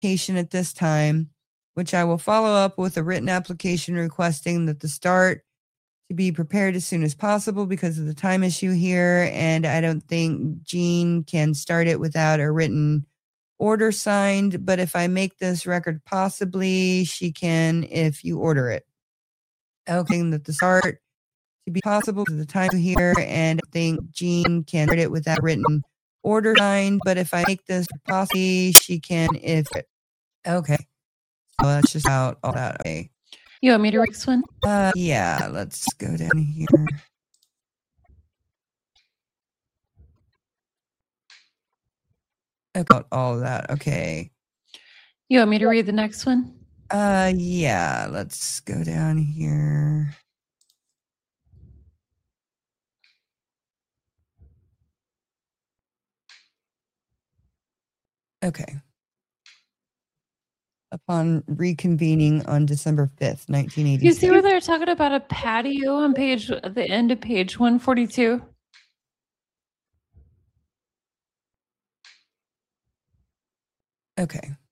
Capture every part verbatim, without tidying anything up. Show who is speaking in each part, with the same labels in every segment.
Speaker 1: application at this time, which I will follow up with a written application requesting that the start to be prepared as soon as possible because of the time issue here. And I don't think Jean can start it without a written order signed. But if I make this record, possibly she can if you order it. Okay, that the start to be possible for the time here, and I think Jean can start it without written order signed. But if I make this possibly she can if it. Okay, so that's just out all that. Okay.
Speaker 2: You want me to read this one?
Speaker 1: Uh, yeah, let's go down here. About all of that. Okay.
Speaker 2: You want me to read the next one?
Speaker 1: Uh, yeah, let's go down here. Okay. Upon reconvening on December fifth, nineteen eighty-six.
Speaker 2: You see where they're talking about a patio on page, at the end of page one forty-two?
Speaker 1: Okay.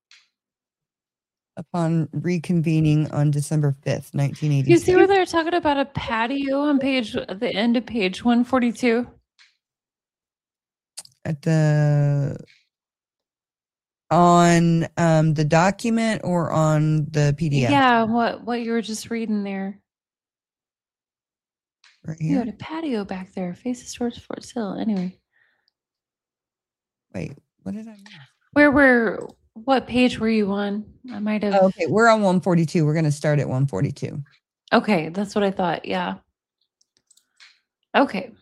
Speaker 1: Upon reconvening on December fifth, nineteen eighty-six.
Speaker 2: You see where they're talking about a patio on page, at the end of page one forty-two?
Speaker 1: At the... On um, the document or on the P D F?
Speaker 2: Yeah, what what you were just reading there.
Speaker 1: Right
Speaker 2: You
Speaker 1: here.
Speaker 2: had a patio back there, faces towards Fort Sill. Anyway,
Speaker 1: Wait, what did I miss?
Speaker 2: where were what page were you on? I might have.
Speaker 1: Oh, okay, we're on one forty-two. We're going to start at one forty-two.
Speaker 2: Okay, that's what I thought. Yeah. Okay.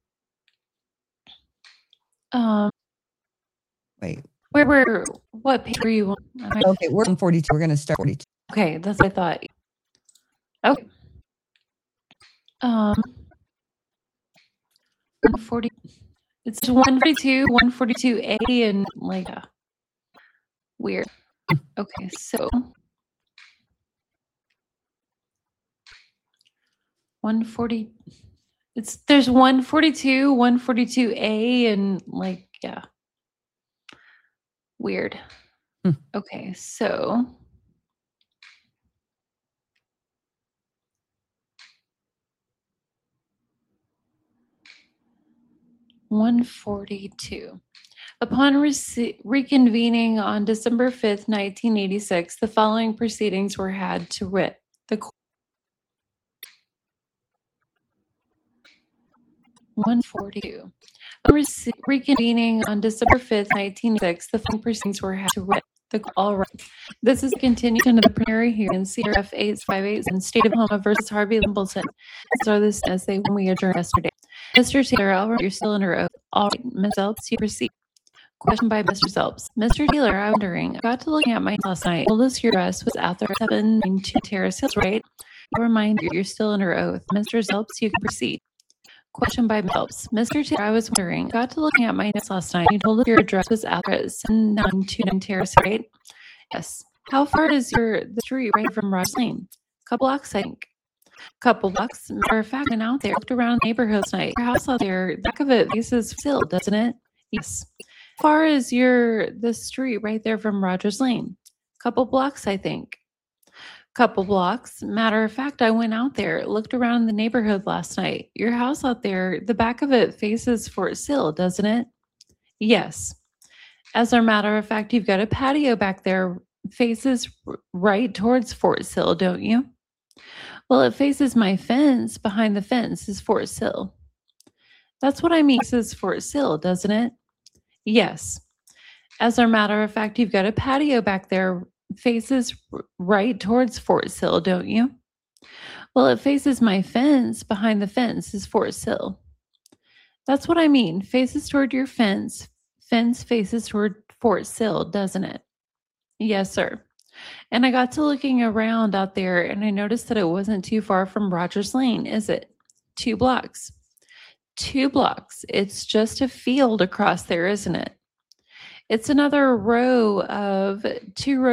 Speaker 2: Um.
Speaker 1: Wait.
Speaker 2: Where were what page were you on? I might-
Speaker 1: Okay, we're on forty-two. We're going to start forty-two.
Speaker 2: Okay, that's what I thought. Okay. Um. one forty. It's one forty-two, one forty-two A, and like uh, weird. Okay, so one forty. It's there's one forty-two, one forty-two A, and like yeah, weird.
Speaker 1: Hmm.
Speaker 2: Okay, so one forty-two. Upon rece- reconvening on December fifth, nineteen eighty-six, the following proceedings were had to wit. The co- one forty-two. Upon rece- reconvening on December fifth, nineteen eighty-six, the following proceedings were had to wit. The all right. This is a continuation of the preliminary hearing in C R F eight fifty-eight and State of Oklahoma versus Harvey Limbleton. So this as they when we adjourned yesterday. Mister Taylor, I'll you're still under oath. All right, Miz Elps, you proceed. Question by Mister Zelps. Mister Taylor, I'm wondering, I got to looking at my last night. Told us your address was out there at seven ninety-two Terrace Hills, right? A reminder, you're still under oath. Mister Zelps, you can proceed. Question by Mister Zelps. Mister Taylor, I was wondering, I got to looking at my notes last night. You told us your address was out there at seven ninety-two Terrace, right? Yes. How far is your the street right from Rogers Lane? Couple blocks, I think. Couple blocks. Matter of fact, I went out there, looked around the neighborhood tonight. Your house out there, the back of it faces Sill, doesn't it? Yes. How far is your the street right there from Rogers Lane? Couple blocks, I think. Couple blocks. Matter of fact, I went out there, looked around the neighborhood last night. Your house out there, the back of it faces Fort Sill, doesn't it? Yes. As a matter of fact, you've got a patio back there, faces r- right towards Fort Sill, don't you? Well, it faces my fence. Behind the fence is Fort Sill. That's what I mean. It faces Fort Sill, doesn't it? Yes. As a matter of fact, you've got a patio back there, faces r- right towards Fort Sill, don't you? Well, it faces my fence. Behind the fence is Fort Sill. That's what I mean. Faces toward your fence. Fence faces toward Fort Sill, doesn't it? Yes, sir. And I got to looking around out there and I noticed that it wasn't too far from Rogers Lane, is it? Two blocks. Two blocks. It's just a field across there, isn't it? It's another row of two rows.